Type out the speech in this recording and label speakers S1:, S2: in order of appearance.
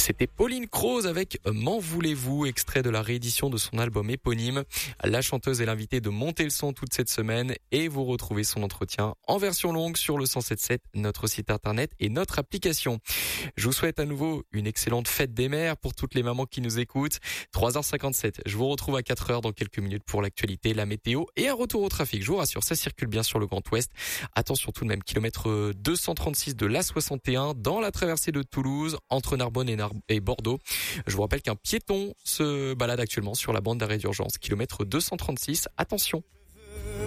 S1: C'était Pauline Croze avec M'en voulez-vous, extrait de la réédition de son album éponyme. La chanteuse est l'invitée de Monter le son toute cette semaine et vous retrouvez son entretien en version longue sur le 107.7, notre site internet et notre application. Je vous souhaite à nouveau une excellente fête des mères pour toutes les mamans qui nous écoutent. 3h57, je vous retrouve à 4h dans quelques minutes pour l'actualité, la météo et un retour au trafic. Je vous rassure, ça circule bien sur le Grand Ouest. Attention tout de même, kilomètre 236 de l'A61 dans la traversée de Toulouse entre Narbonne et Bordeaux. Je vous rappelle qu'un piéton se balade actuellement sur la bande d'arrêt d'urgence. Kilomètre 236, attention.